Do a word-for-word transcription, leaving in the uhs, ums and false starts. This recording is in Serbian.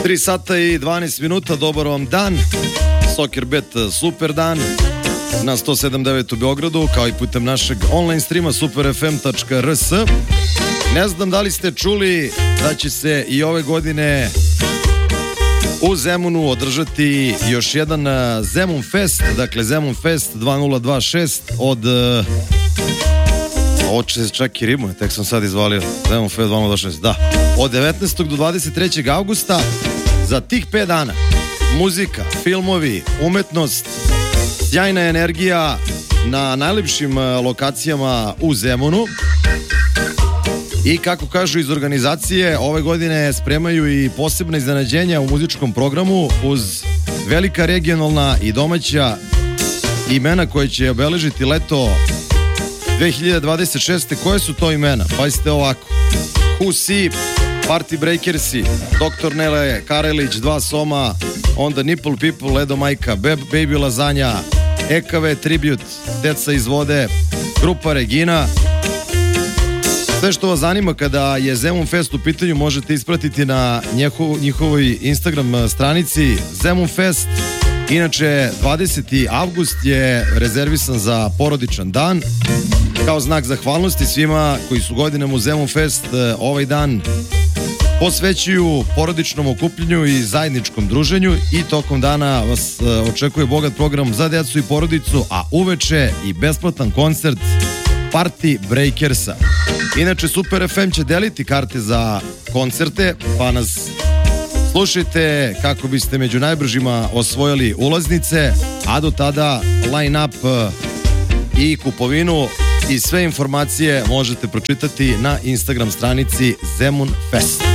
tri sata i dvanaest minuta, dobar vam dan. Soccerbet super dan na sto sedam devet u Beogradu, kao i putem našeg online streama super f m tačka r s. Ne znam da li ste čuli da će se i ove godine u Zemunu održati još jedan Zemun Fest, dakle Zemun Fest dva nula dva šest od... Ovo će se čak i rimuje, tek sam sad izvalio. Zemun Fest dva nula dva šest, da. Od devetnaestog do dvadeset trećeg avgusta, za tih pet dana, muzika, filmovi, umetnost, sjajna energija na najlepšim lokacijama u Zemunu. I kako kažu iz organizacije, ove godine spremaju i posebne iznenađenja u muzičkom programu uz velika regionalna i domaća imena koje će obeležiti leto dve hiljade dvadeset šeste. Koje su to imena? Pazite ovako: Husi, Party Breakersi, doktor Nele Karelić, Dva Soma, onda Nipple People, Ledo Majka, Beb, Baby Lazanja, E K V Tribute, Deca iz vode, grupa Regina. Sve što vas zanima kada je Zemun Fest u pitanju možete ispratiti na njihov, njihovoj Instagram stranici Zemun Fest. Inače, dvadeseti avgust je rezervisan za porodičan dan. Kao znak zahvalnosti svima koji su godinama u Zemun Fest ovaj dan posvećuju porodičnom okupljenju i zajedničkom druženju, i tokom dana vas očekuje bogat program za decu i porodicu, a uveče i besplatan koncert Party Breakersa. Inače, Super F M će deliti karte za koncerte, pa nas slušajte kako biste među najbržima osvojili ulaznice, a do tada line up i kupovinu i sve informacije možete pročitati na Instagram stranici Zemun Fest.